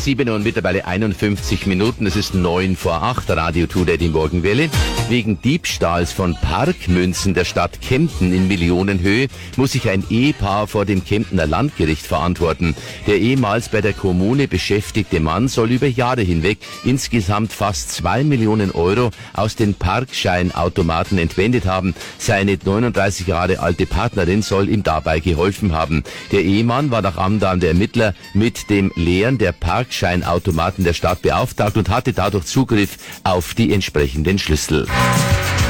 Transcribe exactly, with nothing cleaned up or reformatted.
sieben und mittlerweile einundfünfzig Minuten. Es ist neun vor acht, Radio Today, die Morgenwelle. Wegen Diebstahls von Parkmünzen der Stadt Kempten in Millionenhöhe muss sich ein Ehepaar vor dem Kemptener Landgericht verantworten. Der ehemals bei der Kommune beschäftigte Mann soll über Jahre hinweg insgesamt fast zwei Millionen Euro aus den Parkscheinautomaten entwendet haben. Seine neununddreißig Jahre alte Partnerin soll ihm dabei geholfen haben. Der Ehemann war nach Angaben der Ermittler mit dem Leeren der Parkscheinautomaten der Stadt beauftragt und hatte dadurch Zugriff auf die entsprechenden Schlüssel.